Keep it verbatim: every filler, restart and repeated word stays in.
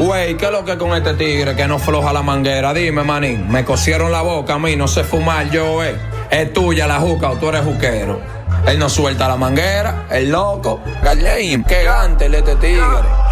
Güey, ¿qué es lo que con este tigre que no floja la manguera? Dime, manín, me cosieron la boca a mí, no sé fumar yo, eh. Es tuya la juca o tú eres juquero. Él no suelta la manguera, el loco. Gallein, qué gante este tigre.